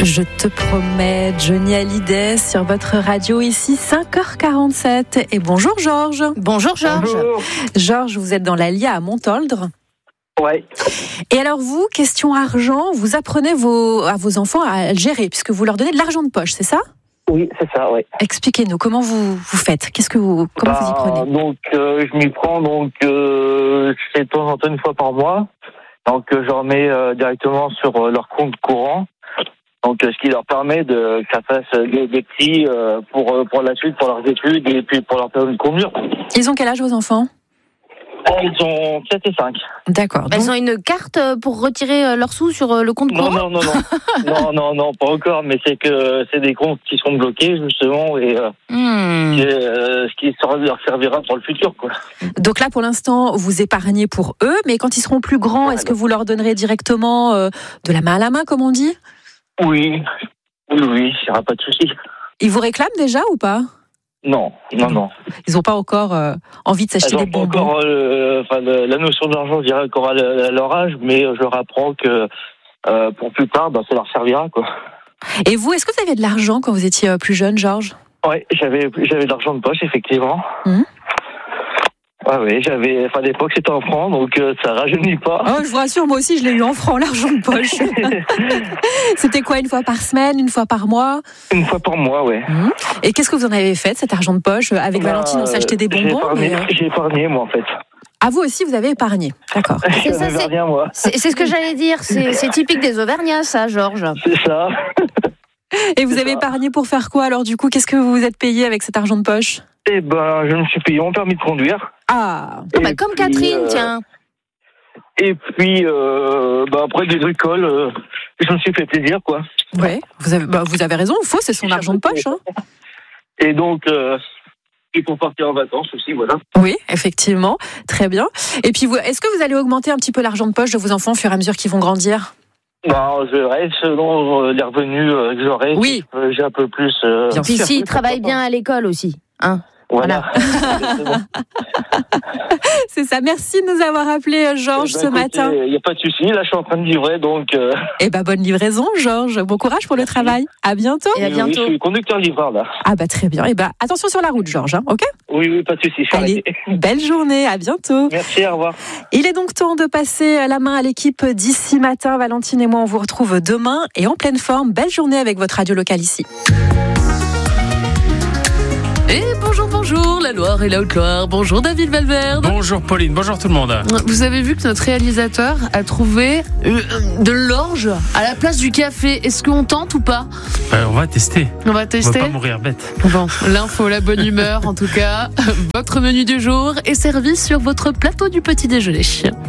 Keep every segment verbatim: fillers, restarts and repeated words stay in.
Je te promets, Johnny Hallyday sur votre radio ici, cinq heures quarante-sept. Et bonjour Georges. Bonjour Georges. Bonjour. Georges, vous êtes dans l'Allier à Montoldre. Ouais. Et alors vous, question argent, vous apprenez vos, à vos enfants à le gérer, puisque vous leur donnez de l'argent de poche, c'est ça ? Oui, c'est ça, ouais. Expliquez-nous, comment vous, vous faites ? Qu'est-ce que vous, comment bah, vous y prenez ? Donc, euh, je m'y prends, donc, euh, je fais de temps en temps une fois par mois. Donc, euh, je remets euh, directement sur euh, leur compte courant. Donc, euh, ce qui leur permet de que ça fasse des, des prix euh, pour, euh, pour la suite, pour leurs études et puis pour leur période de conduire. Ils ont quel âge vos enfants ? Ils ont sept et cinq. D'accord. Elles Donc, ont une carte pour retirer leurs sous sur le compte Non, courant ? non, non, non. non, non, non, pas encore, mais c'est que c'est des comptes qui sont bloqués, justement, et euh, Hmm. c'est, euh, ce qui sera- leur servira pour le futur, quoi. donc là, pour l'instant, vous épargnez pour eux, mais quand ils seront plus grands, est-ce que vous leur donnerez directement euh, de la main à la main, comme on dit ? Oui, oui, oui, il n'y aura pas de souci. Ils vous réclament déjà ou pas ? Non, non, non. Ils n'ont pas encore euh, envie de s'acheter Elles des n'ont pas bonbons. encore euh, enfin, le- la notion d'argent, je dirais, encore à, le- à leur âge, mais je leur apprends que euh, pour plus tard, bah, ça leur servira, quoi. Et vous, est-ce que vous aviez de l'argent quand vous étiez euh, plus jeune, Georges ? Ouais, j'avais, j'avais de l'argent de poche, effectivement. Mhm. Ouais, ouais, j'avais, enfin, à l'époque, c'était en francs, donc euh, ça rajeunit pas. Oh, je vous rassure, moi aussi, je l'ai eu en francs, l'argent de poche. C'était quoi, une fois par semaine, une fois par mois ? Une fois par mois, ouais. Mhm. Et qu'est-ce que vous en avez fait de cet argent de poche ? Avec Bah, Valentine, on s'achetait des J'ai bonbons. épargné, Mais... euh, j'ai épargné, moi, en fait. Ah, vous aussi, vous avez épargné. D'accord. C'est ça, J'avais c'est- rien, moi. C'est c'est ce que j'allais dire, c'est c'est typique des Auvergnats, ça, Georges. C'est ça. Et vous C'est avez ça. épargné pour faire quoi, alors, du coup ? Qu'est-ce que vous vous êtes payé avec cet argent de poche ? Eh ben, je me suis payé mon permis de conduire. Ah, Ah bah, Et comme puis, Catherine, euh, tiens. Et puis, euh, bah, après des bricoles, euh, je me suis fait plaisir, quoi. ouais. Vous avez, bah, vous avez raison, faux, c'est son argent de poche. Hein. Et donc, euh, et pour partir en vacances aussi, voilà. Oui, effectivement, très bien. Et puis, vous, est-ce que vous allez augmenter un petit peu l'argent de poche de vos enfants au fur et à mesure qu'ils vont grandir ? Bah, je reste selon euh, les revenus euh, que j'aurai. Oui. Euh, j'ai un peu plus. Euh, Bien Puis sûr. s'ils travaillent bien à l'école aussi, hein. voilà. Exactement. C'est ça. Merci de nous avoir appelé, Georges, Eh ben, ce écoutez, matin. Il n'y a pas de souci. Là, je suis en train de livrer, donc. Euh, Eh ben, bonne livraison, Georges. Bon courage pour le travail. À bientôt. Et à oui, bientôt. je suis conducteur livreur là. Ah bah très bien. Eh ben, attention sur la route, Georges. Hein, ok ? Oui, oui, pas de souci. Je suis Allez, arrêté. belle journée. À bientôt. Merci, au revoir. Il est donc temps de passer la main à l'équipe d'ici matin. Valentine et moi, on vous retrouve demain et en pleine forme. Belle journée avec votre radio locale ici. Et bonjour, bonjour, la Loire et la Haute-Loire. Bonjour David Valverde. Bonjour Pauline, bonjour tout le monde. Vous avez vu que notre réalisateur a trouvé euh, de l'orge à la place du café. Est-ce qu'on tente ou pas ? Euh, on va tester. On va On tester. va pas mourir bête. Bon, l'info, la bonne humeur en tout cas. Votre menu du jour est servi sur votre plateau du petit déjeuner.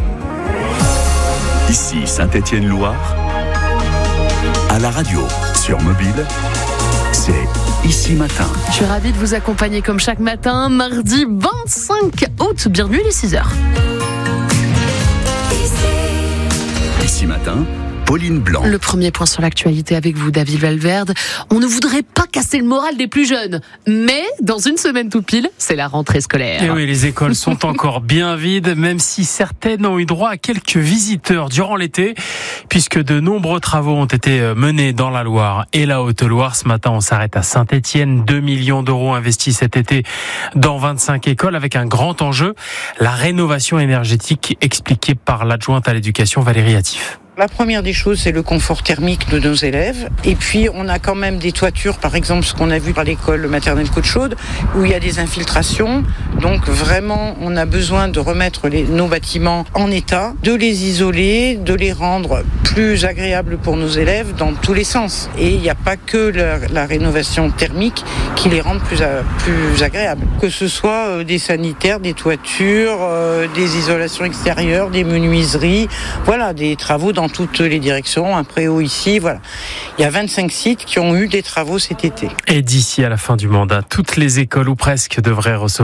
Ici Saint-Étienne-Loire, à la radio, sur mobile, c'est Ici Matin. Je suis ravie de vous accompagner comme chaque matin, mardi vingt-cinq août. Bienvenue les six heures. Ici Matin, Pauline Blanc. Le premier point sur l'actualité avec vous, David Valverde. On ne voudrait pas casser le moral des plus jeunes, mais dans une semaine tout pile, c'est la rentrée scolaire. Et oui, les écoles sont encore bien vides, même si certaines ont eu droit à quelques visiteurs durant l'été, puisque de nombreux travaux ont été menés dans la Loire et la Haute-Loire. Ce matin, on s'arrête à Saint-Étienne. deux millions d'euros investis cet été dans vingt-cinq écoles, avec un grand enjeu, la rénovation énergétique, expliquée par l'adjointe à l'éducation Valérie Attif. La première des choses, c'est le confort thermique de nos élèves. Et puis, on a quand même des toitures, par exemple, ce qu'on a vu par l'école maternelle Côte-Chaude, où il y a des infiltrations. Donc, vraiment, on a besoin de remettre les, nos bâtiments en état, de les isoler, de les rendre plus agréables pour nos élèves dans tous les sens. Et il n'y a pas que la, la rénovation thermique qui les rende plus, plus agréables. Que ce soit euh, des sanitaires, des toitures, euh, des isolations extérieures, des menuiseries, voilà, des travaux dans toutes les directions, un préau ici, voilà. Il y a vingt-cinq sites qui ont eu des travaux cet été. Et d'ici à la fin du mandat, toutes les écoles ou presque devraient recevoir un coup de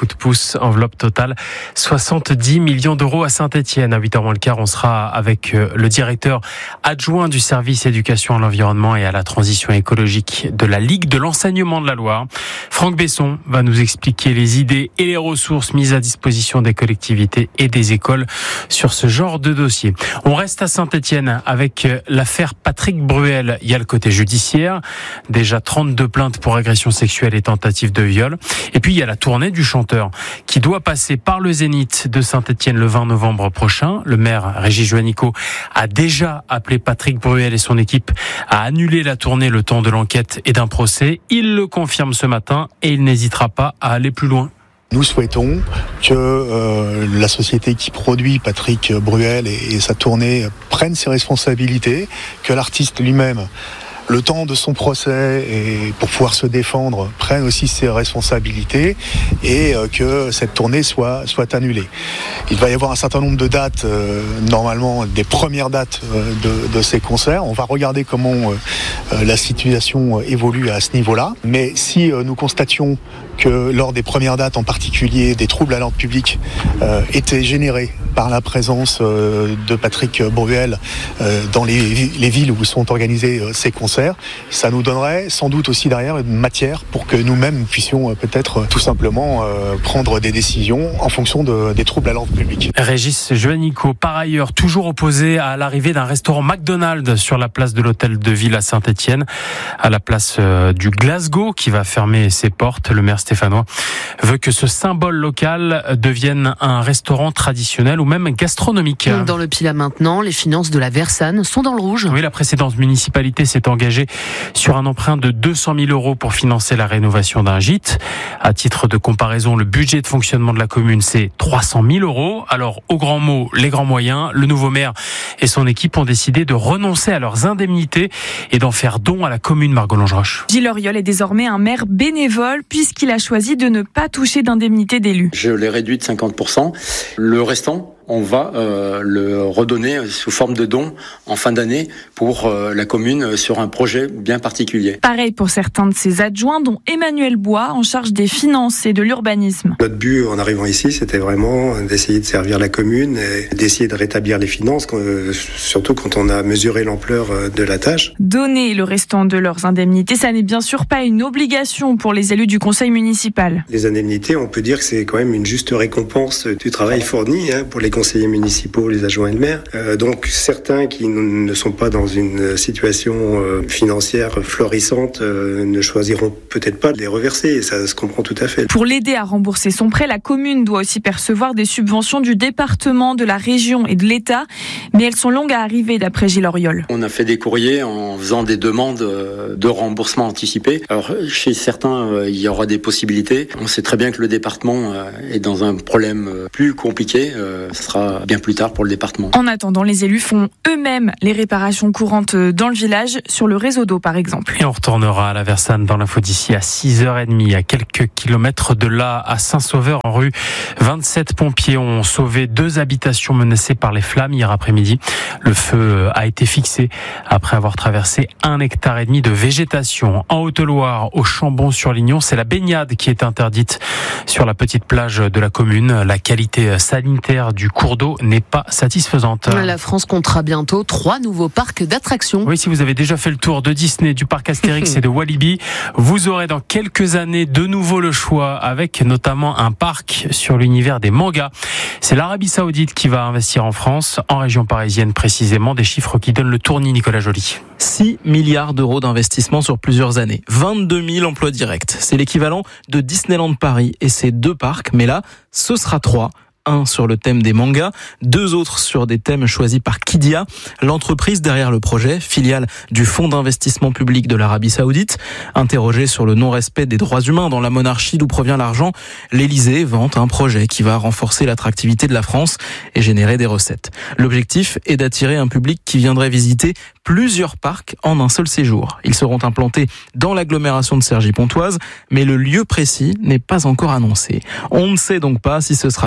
de pouce, enveloppe totale soixante-dix millions d'euros à Saint-Étienne. À huit heures moins le quart, on sera avec le directeur adjoint du service éducation à l'environnement et à la transition écologique de la Ligue de l'enseignement de la Loire. Franck Besson va nous expliquer les idées et les ressources mises à disposition des collectivités et des écoles sur ce genre de dossier. On reste à Saint-Étienne avec l'affaire Patrick Bruel. Il y a le côté judiciaire, déjà trente-deux plaintes pour agression sexuelle et tentative de viol. Et puis il y a la tournée du chanteur qui doit passer par le Zénith de Saint-Étienne le vingt novembre prochain. Le maire Régis Juanico a déjà appelé Patrick Bruel et son équipe à annuler la tournée le temps de l'enquête et d'un procès. Il le confirme ce matin et il n'hésitera pas à aller plus loin. Nous souhaitons que euh, la société qui produit Patrick Bruel et, et sa tournée prenne ses responsabilités, que l'artiste lui-même, le temps de son procès et pour pouvoir se défendre, prenne aussi ses responsabilités et euh, que cette tournée soit, soit annulée. Il va y avoir un certain nombre de dates, euh, normalement des premières dates euh, de, de ces concerts. On va regarder comment euh, la situation évolue à ce niveau-là. Mais si euh, nous constations que lors des premières dates en particulier, des troubles à l'ordre public euh, étaient générés par la présence euh, de Patrick Bruel euh, dans les, les villes où sont organisés euh, ces concerts, ça nous donnerait sans doute aussi derrière une matière pour que nous-mêmes puissions euh, peut-être euh, tout simplement euh, prendre des décisions en fonction de, des troubles à l'ordre public. Régis Juanico, par ailleurs, toujours opposé à l'arrivée d'un restaurant McDonald's sur la place de l'Hôtel de Ville à Saint-Étienne, à la place euh, du Glasgow qui va fermer ses portes. Le maire stéphanois veut que ce symbole local devienne un restaurant traditionnel ou même gastronomique. Dans le Pilat maintenant, les finances de la Versanne sont dans le rouge. Oui, la précédente municipalité s'est engagée sur un emprunt de deux cent mille euros pour financer la rénovation d'un gîte. À titre de comparaison, le budget de fonctionnement de la commune, c'est trois cent mille euros. Alors, aux grands mots, les grands moyens, le nouveau maire et son équipe ont décidé de renoncer à leurs indemnités et d'en faire don à la commune. Margot Longeroche. Gilles Auriol est désormais un maire bénévole puisqu'il a choisi de ne pas toucher d'indemnité d'élu. Je l'ai réduit de cinquante pour cent. Le restant, on va euh, le redonner sous forme de don en fin d'année pour euh, la commune sur un projet bien particulier. Pareil pour certains de ses adjoints, dont Emmanuel Bois, en charge des finances et de l'urbanisme. Notre but en arrivant ici, c'était vraiment d'essayer de servir la commune et d'essayer de rétablir les finances, surtout quand on a mesuré l'ampleur de la tâche. Donner le restant de leurs indemnités, ça n'est bien sûr pas une obligation pour les élus du conseil municipal. Les indemnités, on peut dire que c'est quand même une juste récompense du travail fourni hein, pour les conseillers municipaux, les adjoints et le maire. Euh, donc certains qui ne sont pas dans une situation euh, financière florissante euh, ne choisiront peut-être pas de les reverser, et ça se comprend tout à fait. Pour l'aider à rembourser son prêt, la commune doit aussi percevoir des subventions du département, de la région et de l'État, mais elles sont longues à arriver d'après Gilles Auriol. On a fait des courriers en faisant des demandes de remboursement anticipé. Alors chez certains, euh, il y aura des possibilités. On sait très bien que le département euh, est dans un problème euh, plus compliqué. Euh, ce sera bien plus tard pour le département. En attendant, les élus font eux-mêmes les réparations courantes dans le village, sur le réseau d'eau par exemple. Et on retournera à la Versanne dans l'info d'ici à six heures trente, à quelques kilomètres de là, à Saint-Sauveur en rue. vingt-sept pompiers ont sauvé deux habitations menacées par les flammes hier après-midi. Le feu a été fixé après avoir traversé un hectare et demi de végétation. En Haute-Loire, au Chambon-sur-Lignon, c'est la baignade qui est interdite sur la petite plage de la commune. La qualité sanitaire du cours d'eau n'est pas satisfaisante. La France comptera bientôt trois nouveaux parcs d'attractions. Oui, si vous avez déjà fait le tour de Disney, du parc Astérix et de Walibi, vous aurez dans quelques années de nouveau le choix, avec notamment un parc sur l'univers des mangas. C'est l'Arabie Saoudite qui va investir en France, en région parisienne précisément, des chiffres qui donnent le tournis, Nicolas Joly. six milliards d'euros d'investissement sur plusieurs années, vingt-deux mille emplois directs. C'est l'équivalent de Disneyland Paris et ses deux parcs, mais là, ce sera trois. Un sur le thème des mangas, deux autres sur des thèmes choisis par Qiddiya, l'entreprise derrière le projet, filiale du Fonds d'investissement public de l'Arabie Saoudite. Interrogé sur le non-respect des droits humains dans la monarchie d'où provient l'argent, l'Élysée vante un projet qui va renforcer l'attractivité de la France et générer des recettes. L'objectif est d'attirer un public qui viendrait visiter plusieurs parcs en un seul séjour. Ils seront implantés dans l'agglomération de Cergy-Pontoise, mais le lieu précis n'est pas encore annoncé. On ne sait donc pas si ce sera bien sur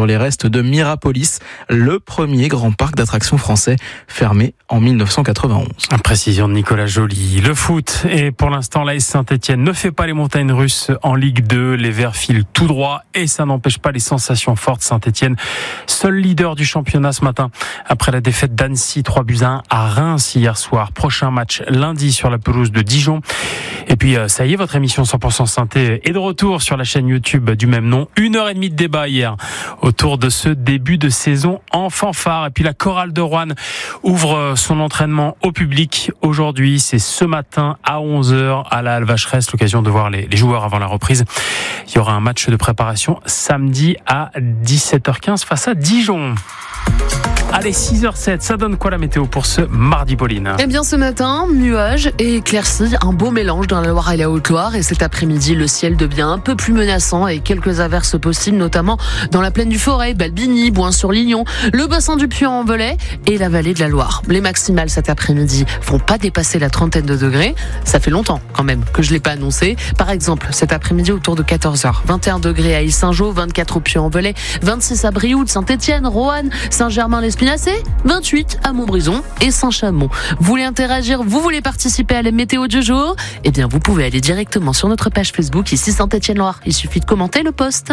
les restes de Mirapolis, le premier grand parc d'attractions français fermé en mille neuf cent quatre-vingt-onze. Précision de Nicolas Joly. Le foot, et pour l'instant, l'A S Saint-Etienne ne fait pas les montagnes russes en Ligue deux. Les Verts filent tout droit et ça n'empêche pas les sensations fortes. Saint-Etienne, seul leader du championnat ce matin, après la défaite d'Annecy, trois buts à un à Reims hier soir. Prochain match lundi sur la pelouse de Dijon. Et puis, ça y est, votre émission cent pour cent Synthé est de retour sur la chaîne YouTube du même nom. Une heure et demie de débat hier autour de ce début de saison en fanfare. Et puis, la chorale de Roanne ouvre son entraînement au public. Aujourd'hui, c'est ce matin à onze heures à la Halle Vacheresse. L'occasion de voir les, les joueurs avant la reprise. Il y aura un match de préparation samedi à dix-sept heures quinze face à Dijon. Allez, six heures sept, ça donne quoi la météo pour ce mardi, Pauline ? Eh bien, ce matin, nuages et éclaircies, un beau mélange dans la Loire et la Haute-Loire. Et cet après-midi, le ciel devient un peu plus menaçant et quelques averses possibles, notamment dans la plaine du Forêt, Balbigny, Bouin-sur-Lignon, le bassin du Puy-en-Velay et la vallée de la Loire. Les maximales cet après-midi vont pas dépasser la trentaine de degrés. Ça fait longtemps, quand même, que je l'ai pas annoncé. Par exemple, cet après-midi, autour de quatorze heures, vingt et un degrés à Île-Saint-Jean, vingt-quatre au Puy-en-Velay, vingt-six à Brioude, Saint-Étienne, Roanne, Saint-Germain-l'Espinacé, vingt-huit à Montbrison et Saint-Chamond. Vous voulez interagir, vous voulez participer à la météo du jour ? Eh bien, vous pouvez aller directement sur notre page Facebook, ici Saint-Étienne-Loire. Il suffit de commenter le post.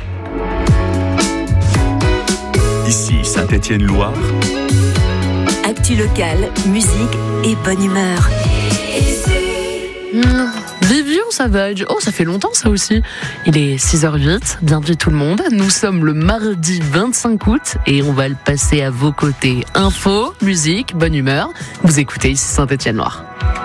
Ici Saint-Étienne-Loire. Actu locale, musique et bonne humeur. Mmh. Vivian Savage, oh ça fait longtemps ça aussi. Il est six heures huit, bienvenue tout le monde. Nous sommes le mardi vingt-cinq août et on va le passer à vos côtés. Info, musique, bonne humeur. Vous écoutez ici Saint-Étienne-Loire.